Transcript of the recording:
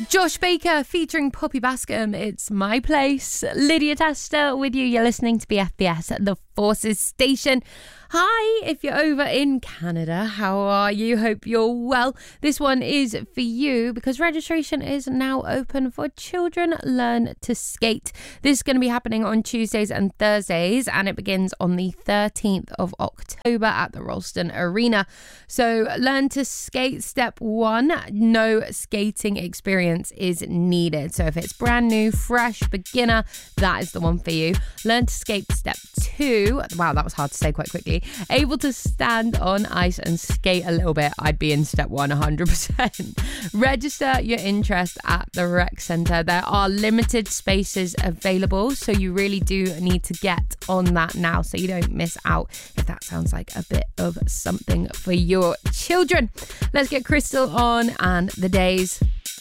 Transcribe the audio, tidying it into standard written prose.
Josh Baker featuring Poppy Bascom. It's My Place. Lydia Tester with you. You're listening to BFBS at the Forces Station. Hi, if you're over in Canada, how are you? Hope you're well. This one is for you because registration is now open for Children Learn to Skate. This is going to be happening on Tuesdays and Thursdays, and it begins on the 13th of October at the Ralston Arena. So Learn to Skate Step 1, no skating experience is needed. So if it's brand new, fresh, beginner, that is the one for you. Learn to Skate Step 2, wow, that was hard to say quite quickly. Able to stand on ice and skate a little bit, I'd be in step 1 100%. Register your interest at the rec centre. There are limited spaces available, so you really do need to get on that now so you don't miss out if that sounds like a bit of something for your children. Let's get Crystal on and The Days.